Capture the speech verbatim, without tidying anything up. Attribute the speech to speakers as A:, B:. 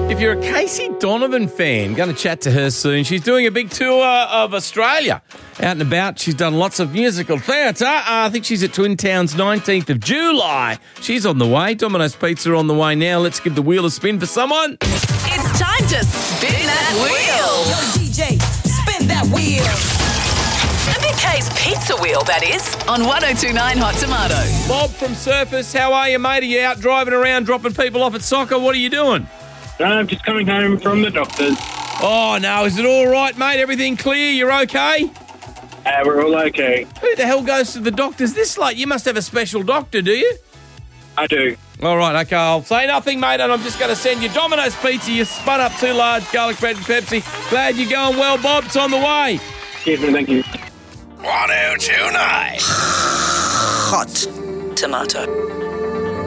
A: If you're a Casey Donovan fan, going to chat to her soon. She's doing a big tour of Australia. Out and about, she's done lots of musical theatre. Uh, I think she's at Twin Towns nineteenth of July. She's on the way. Domino's Pizza on the way now. Let's give the wheel a spin for someone.
B: It's time to spin that wheel.
C: Yo, D J, spin that wheel.
B: The Big K's pizza wheel, that is, on one oh two point nine Hot Tomato.
A: Bob from Surface, how are you, mate? Are you out driving around, dropping people off at soccer? What are you doing?
D: No, I'm just coming home from the doctor's.
A: Oh, no. Is it all right, mate? Everything clear? You're okay?
D: Uh, we're all okay.
A: Who the hell goes to the doctors this late? You must have a special doctor, do you?
D: I do.
A: All right, okay. I'll say nothing, mate, and I'm just going to send you Domino's Pizza. You spun up two large garlic bread and Pepsi. Glad you're going well, Bob. It's on the way.
D: Yes, thank you.
A: one oh two point nine
B: Hot Tomato.